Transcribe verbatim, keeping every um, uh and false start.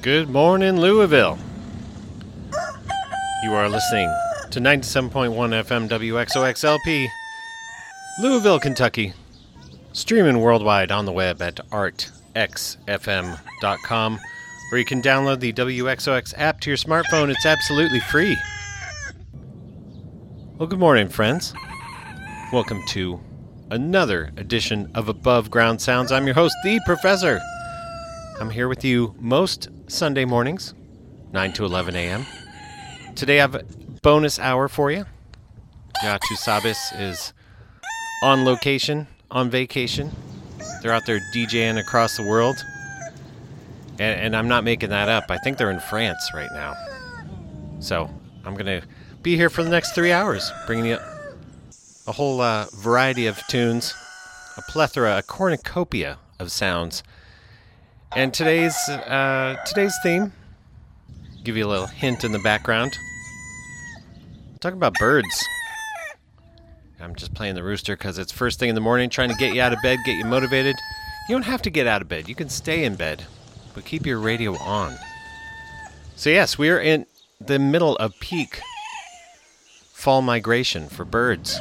Good morning, Louisville. You are listening to ninety-seven point one F M W X O X L P, Louisville, Kentucky. Streaming worldwide on the web at art x f m dot com, where you can download the W X O X app to your smartphone. It's absolutely free. Well, good morning, friends. Welcome to another edition of Above Ground Sounds. I'm your host, The Professor. I'm here with you most Sunday mornings, nine to eleven a.m. Today I have a bonus hour for you. Yachu Sabis is on location, on vacation. They're out there DJing across the world. And, and I'm not making that up. I think they're in France right now. So I'm going to be here for the next three hours, bringing you a whole uh, variety of tunes, a plethora, a cornucopia of sounds. And today's uh, today's theme, give you a little hint in the background. Talk about birds. I'm just playing the rooster because it's first thing in the morning, trying to get you out of bed, get you motivated. You don't have to get out of bed. You can stay in bed, but keep your radio on. So yes, we are in the middle of peak fall migration for birds.